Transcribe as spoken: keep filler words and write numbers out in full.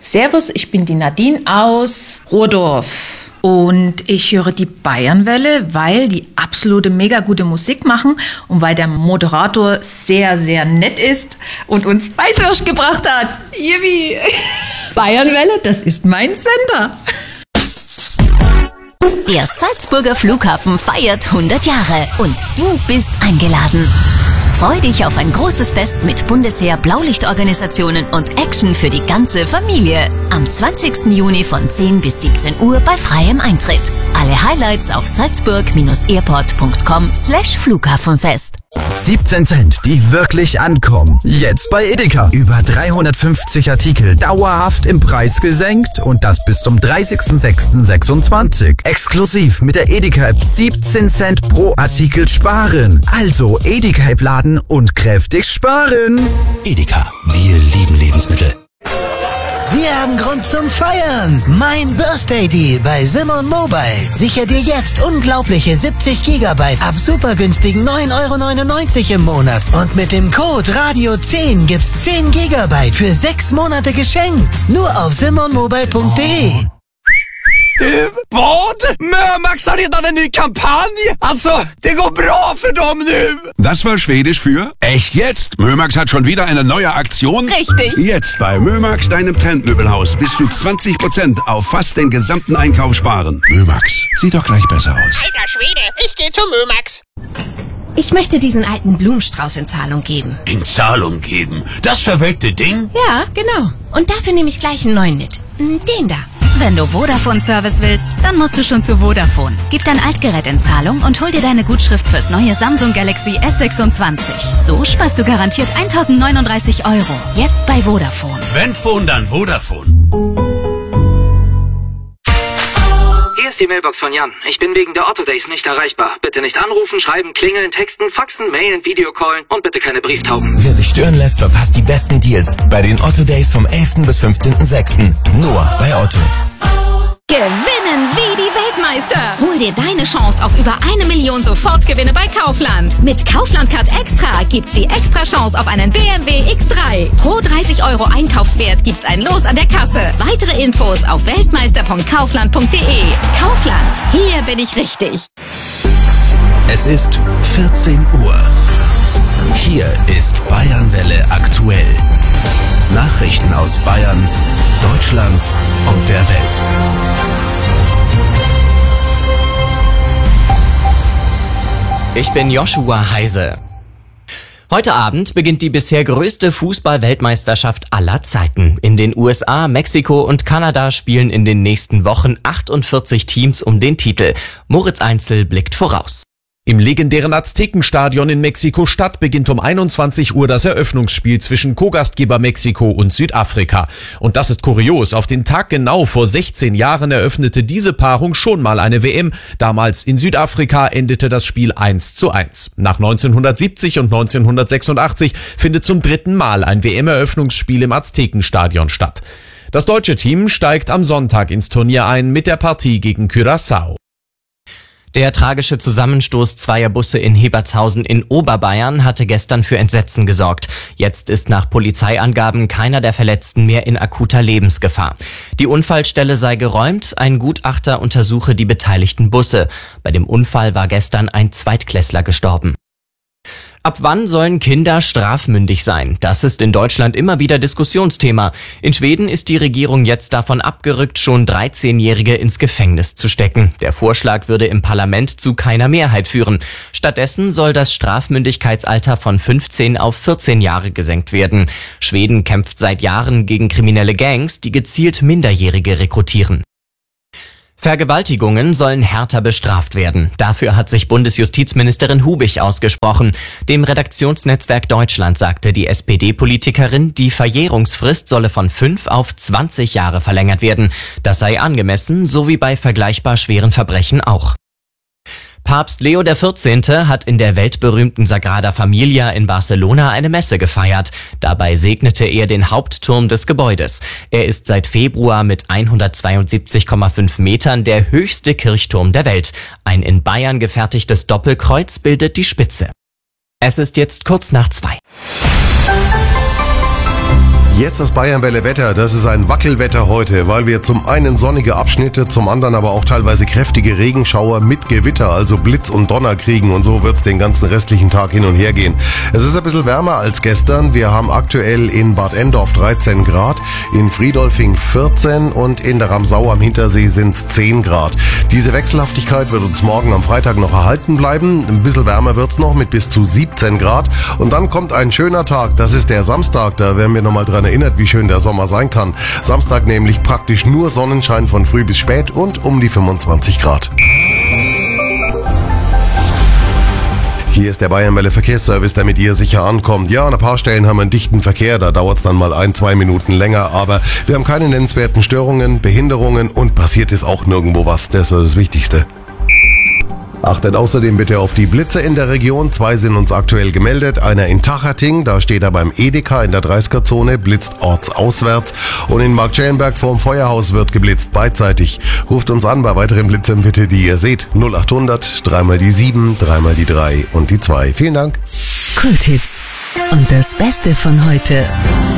Servus, ich bin die Nadine aus Rohrdorf. Und ich höre die Bayernwelle, weil die absolute mega gute Musik machen und weil der Moderator sehr, sehr nett ist und uns Weißwürst gebracht hat. Yippie! Bayernwelle, das ist mein Sender. Der Salzburger Flughafen feiert hundert Jahre und du bist eingeladen. Freu dich auf ein großes Fest mit Bundesheer, Blaulichtorganisationen und Action für die ganze Familie. Am zwanzigsten Juni von zehn bis siebzehn Uhr bei freiem Eintritt. Alle Highlights auf salzburg-airport punkt com slash Flughafenfest. siebzehn Cent, die wirklich ankommen. Jetzt bei Edeka. Über dreihundertfünfzig Artikel dauerhaft im Preis gesenkt und das bis zum dreißigsten sechsten sechsundzwanzig. Exklusiv mit der Edeka-App siebzehn Cent pro Artikel sparen. Also Edeka-App laden und kräftig sparen. Edeka, wir lieben Lebensmittel. Wir haben Grund zum Feiern. Mein Birthday Deal bei Simon Mobile. Sicher dir jetzt unglaubliche siebzig Gigabyte ab super günstigen neun Euro neunundneunzig im Monat. Und mit dem Code Radio zehn gibt's zehn Gigabyte für sechs Monate geschenkt. Nur auf simon mobile punkt de. Du, vad? Mömax har redan en ny kampanj! Alltså, det går bra för dem nu! Das war Schwedisch für echt jetzt. Mömax hat schon wieder eine neue Aktion. Richtig. Jetzt bei Mömax, deinem Trendmöbelhaus, bis zu zwanzig Prozent auf fast den gesamten Einkauf sparen. Mömax, sieht doch gleich besser aus. Alter Schwede, ich geh zu Mömax. Ich möchte diesen alten Blumenstrauß in Zahlung geben. In Zahlung geben? Das verwelkte Ding? Ja, genau. Und dafür nehme ich gleich einen neuen mit. Den da. Wenn du Vodafone-Service willst, dann musst du schon zu Vodafone. Gib dein Altgerät in Zahlung und hol dir deine Gutschrift fürs neue Samsung Galaxy S sechsundzwanzig. So sparst du garantiert eintausendneununddreißig Euro. Jetzt bei Vodafone. Wenn Phone, dann Vodafone. Hier ist die Mailbox von Jan. Ich bin wegen der Otto Days nicht erreichbar. Bitte nicht anrufen, schreiben, klingeln, texten, faxen, mailen, Videocallen und bitte keine Brieftauben. Wer sich stören lässt, verpasst die besten Deals bei den Otto Days vom elften bis fünfzehnten sechsten Nur bei Otto. Gewinnen wie die Weltmeister. Hol dir deine Chance auf über eine Million Sofortgewinne bei Kaufland. Mit Kaufland Card Extra gibt's die extra Chance auf einen B M W X drei. Pro dreißig Euro Einkaufswert gibt's ein Los an der Kasse. Weitere Infos auf weltmeister punkt kaufland punkt de. Kaufland, hier bin ich richtig. Es ist vierzehn Uhr. Hier ist Bayernwelle aktuell. Nachrichten aus Bayern, Deutschland und der Welt. Ich bin Joshua Heise. Heute Abend beginnt die bisher größte Fußball-Weltmeisterschaft aller Zeiten. In den U S A, Mexiko und Kanada spielen in den nächsten Wochen achtundvierzig Teams um den Titel. Moritz Einzel blickt voraus. Im legendären Aztekenstadion in Mexiko-Stadt beginnt um einundzwanzig Uhr das Eröffnungsspiel zwischen Co-Gastgeber Mexiko und Südafrika. Und das ist kurios. Auf den Tag genau vor sechzehn Jahren eröffnete diese Paarung schon mal eine W M. Damals in Südafrika endete das Spiel eins zu eins. Nach neunzehnhundertsiebzig und neunzehnhundertsechsundachtzig findet zum dritten Mal ein W M-Eröffnungsspiel im Aztekenstadion statt. Das deutsche Team steigt am Sonntag ins Turnier ein mit der Partie gegen Curaçao. Der tragische Zusammenstoß zweier Busse in Hebertshausen in Oberbayern hatte gestern für Entsetzen gesorgt. Jetzt ist nach Polizeiangaben keiner der Verletzten mehr in akuter Lebensgefahr. Die Unfallstelle sei geräumt, ein Gutachter untersuche die beteiligten Busse. Bei dem Unfall war gestern ein Zweitklässler gestorben. Ab wann sollen Kinder strafmündig sein? Das ist in Deutschland immer wieder Diskussionsthema. In Schweden ist die Regierung jetzt davon abgerückt, schon dreizehnjährige ins Gefängnis zu stecken. Der Vorschlag würde im Parlament zu keiner Mehrheit führen. Stattdessen soll das Strafmündigkeitsalter von fünfzehn auf vierzehn Jahre gesenkt werden. Schweden kämpft seit Jahren gegen kriminelle Gangs, die gezielt Minderjährige rekrutieren. Vergewaltigungen sollen härter bestraft werden. Dafür hat sich Bundesjustizministerin Hubich ausgesprochen. Dem Redaktionsnetzwerk Deutschland sagte die S P D-Politikerin, die Verjährungsfrist solle von fünf auf zwanzig Jahre verlängert werden. Das sei angemessen, so wie bei vergleichbar schweren Verbrechen auch. Papst Leo der vierzehnte hat in der weltberühmten Sagrada Familia in Barcelona eine Messe gefeiert. Dabei segnete er den Hauptturm des Gebäudes. Er ist seit Februar mit hundertzweiundsiebzig Komma fünf Metern der höchste Kirchturm der Welt. Ein in Bayern gefertigtes Doppelkreuz bildet die Spitze. Es ist jetzt kurz nach zwei. Jetzt das Bayernwelle-Wetter. Das ist ein Wackelwetter heute, weil wir zum einen sonnige Abschnitte, zum anderen aber auch teilweise kräftige Regenschauer mit Gewitter, also Blitz und Donner kriegen. Und so wird's den ganzen restlichen Tag hin und her gehen. Es ist ein bisschen wärmer als gestern. Wir haben aktuell in Bad Endorf dreizehn Grad, in Friedolfing vierzehn und in der Ramsau am Hintersee sind's zehn Grad. Diese Wechselhaftigkeit wird uns morgen am Freitag noch erhalten bleiben. Ein bisschen wärmer wird's noch mit bis zu siebzehn Grad. Und dann kommt ein schöner Tag. Das ist der Samstag. Da werden wir nochmal dran erinnert, wie schön der Sommer sein kann. Samstag nämlich praktisch nur Sonnenschein von früh bis spät und um die fünfundzwanzig Grad. Hier ist der Bayernwelle Verkehrsservice, damit ihr sicher ankommt. Ja, an ein paar Stellen haben wir einen dichten Verkehr, da dauert es dann mal ein, zwei Minuten länger, aber wir haben keine nennenswerten Störungen, Behinderungen und passiert ist auch nirgendwo was. Das ist das Wichtigste. Achtet außerdem bitte auf die Blitze in der Region. Zwei sind uns aktuell gemeldet. Einer in Tachating, da steht er beim Edeka in der dreißiger-Zone, blitzt ortsauswärts. Und in Marktschellenberg vorm Feuerhaus wird geblitzt, beidseitig. Ruft uns an bei weiteren Blitzen bitte, die ihr seht. null achthundert, dreimal die sieben, dreimal die drei und die zwei. Vielen Dank. Kulthits. Und das Beste von heute.